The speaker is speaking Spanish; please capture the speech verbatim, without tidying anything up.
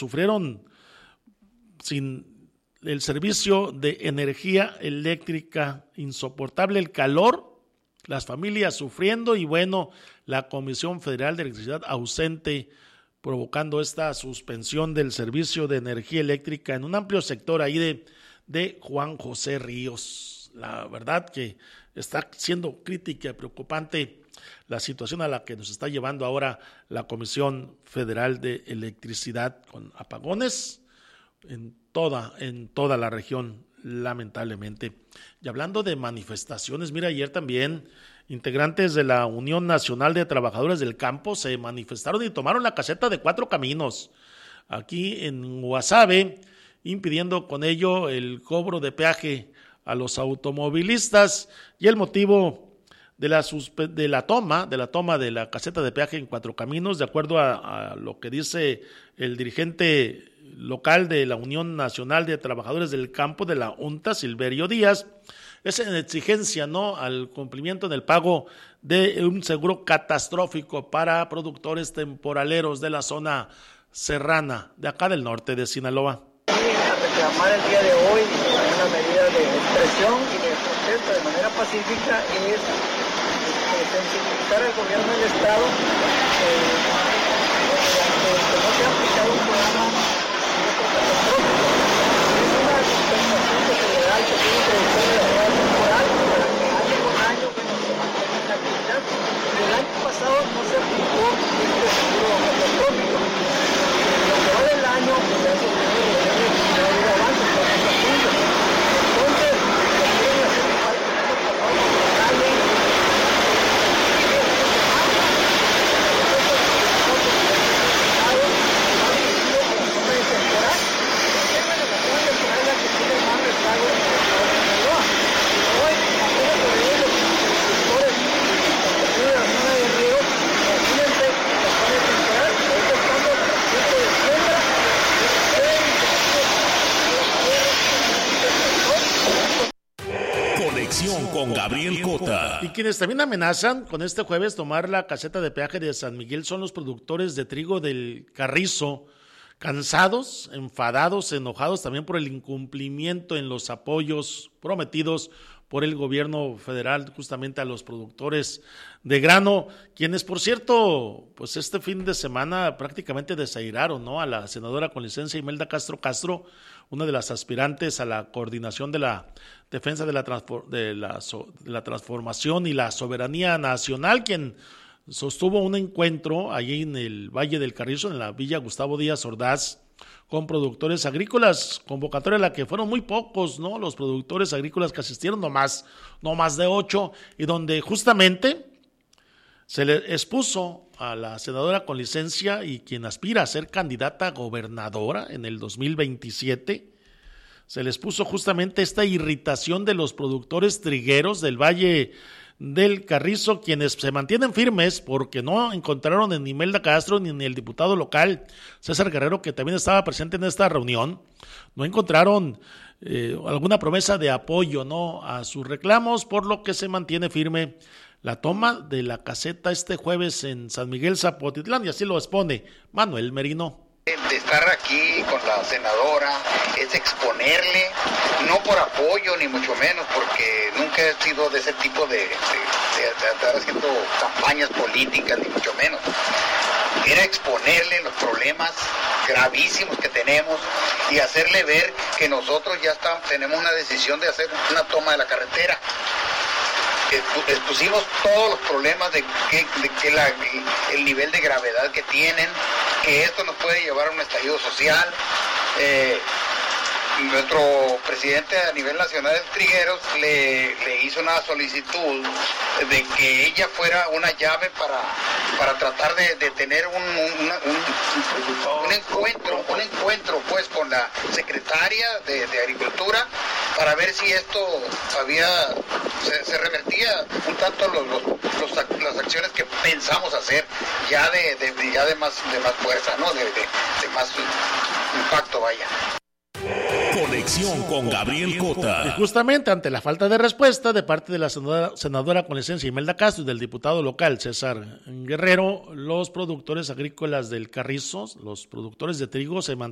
sufrieron sin el servicio de energía eléctrica, insoportable el calor, las familias sufriendo y bueno, la Comisión Federal de Electricidad ausente, provocando esta suspensión del servicio de energía eléctrica en un amplio sector ahí de, de Juan José Ríos. La verdad que está siendo crítica y preocupante la situación a la que nos está llevando ahora la Comisión Federal de Electricidad con apagones en toda, en toda la región, lamentablemente. Y hablando de manifestaciones, mira, ayer también integrantes de la Unión Nacional de Trabajadores del Campo se manifestaron y tomaron la caseta de Cuatro Caminos, aquí en Guasave, impidiendo con ello el cobro de peaje a los automovilistas, y el motivo de la, suspe- de la toma, de la toma de la caseta de peaje en Cuatro Caminos, de acuerdo a, a lo que dice el dirigente local de la Unión Nacional de Trabajadores del Campo de la UNTA, Silverio Díaz, es en exigencia, ¿no?, al cumplimiento del pago de un seguro catastrófico para productores temporaleros de la zona serrana de acá del norte de Sinaloa. A reclamar el día de hoy una medida de presión y de protesta de manera pacífica es eh, sensibilizar al gobierno del estado eh, que no se ha aplicado un programa catastrófico. Es una dispensación que se le da al pequeño productor de la rueda temporal para que año con año bueno, se mantenga en la actividad. El año pasado no se aplicó este seguro catastrófico. Lo que va del año pues, se ha sostenido el gobierno de la vida avance por esta punta. Entonces, lo quieren hacer igual que el año pasado con la calle. Conexión con Gabriel Cota. Y quienes también amenazan con este jueves tomar la caseta de peaje de San Miguel son los productores de trigo del Carrizo, cansados, enfadados, enojados también por el incumplimiento en los apoyos prometidos por el gobierno federal justamente a los productores de grano, quienes por cierto, pues este fin de semana prácticamente desairaron, ¿no?, a la senadora con licencia Imelda Castro Castro, una de las aspirantes a la coordinación de la defensa de la, transfor- de la, so- de la transformación y la soberanía nacional, quien sostuvo un encuentro allí en el Valle del Carrizo, en la Villa Gustavo Díaz Ordaz, con productores agrícolas, convocatoria a la que fueron muy pocos, ¿no?, los productores agrícolas que asistieron, no más, no más de ocho, y donde justamente se le expuso a la senadora con licencia y quien aspira a ser candidata a gobernadora en el dos mil veintisiete, se les puso justamente esta irritación de los productores trigueros del Valle del Carrizo, quienes se mantienen firmes porque no encontraron en Imelda Castro ni en el diputado local César Guerrero, que también estaba presente en esta reunión, no encontraron eh, alguna promesa de apoyo, ¿no?, a sus reclamos, por lo que se mantiene firme la toma de la caseta este jueves en San Miguel Zapotitlán, y así lo expone Manuel Merino. De estar aquí con la senadora es exponerle, no por apoyo ni mucho menos, porque nunca he sido de ese tipo de, de, de, de estar haciendo campañas políticas ni mucho menos. Era exponerle los problemas gravísimos que tenemos y hacerle ver que nosotros ya estamos, tenemos una decisión de hacer una toma de la carretera. Expusimos todos los problemas de que, de que la, el nivel de gravedad que tienen, que esto nos puede llevar a un estallido social. Eh, nuestro presidente a nivel nacional de Trigueros le, le hizo una solicitud de que ella fuera una llave para, para tratar de, de tener un, un, un, un encuentro, un encuentro pues con la secretaria de, de Agricultura para ver si esto había se, se revertía un tanto los, los, los, las acciones que pensamos hacer ya de, de ya de más de más fuerza, ¿no? De, de, de más impacto, vaya. Conexión con Gabriel Cota. Y justamente ante la falta de respuesta de parte de la senadora, senadora con licencia Imelda Castro y del diputado local César Guerrero, los productores agrícolas del Carrizo, los productores de trigo, se